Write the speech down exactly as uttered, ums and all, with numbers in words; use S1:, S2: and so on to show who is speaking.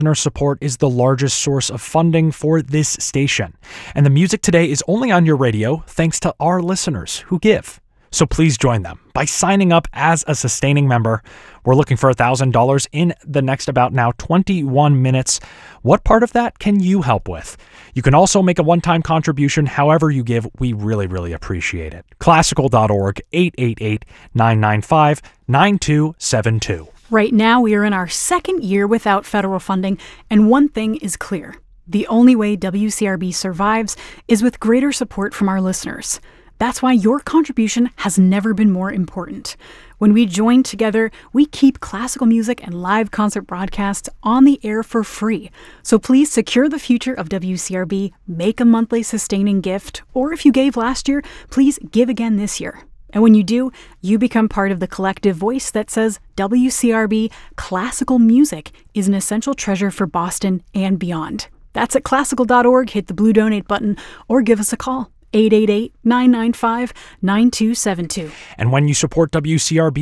S1: Listener support is the largest source of funding for this station. And the music today is only on your radio thanks to our listeners who give. So please join them by signing up as a sustaining member. We're looking for one thousand dollars in the next about now twenty-one minutes. What part of that can you help with? You can also make a one-time contribution. However you give, we really, really appreciate it. Classical dot org, eight eight eight, nine nine five, nine two seven two.
S2: Right now, we are in our second year without federal funding, and one thing is clear. The only way W C R B survives is with greater support from our listeners. That's why your contribution has never been more important. When we join together, we keep classical music and live concert broadcasts on the air for free. So please secure the future of W C R B, make a monthly sustaining gift, or if you gave last year, please give again this year. And when you do, you become part of the collective voice that says W C R B classical music is an essential treasure for Boston and beyond. That's at classical dot org. Hit the blue donate button or give us a call. eight eight eight, nine nine five, nine two seven two.
S1: And when you support W C R B,